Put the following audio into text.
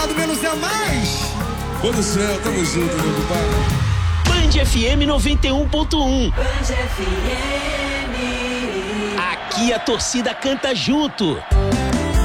Menos é mais. Pô do céu, tamo junto, meu compadre. Band FM 91.1. Band FM. Aqui a torcida canta junto.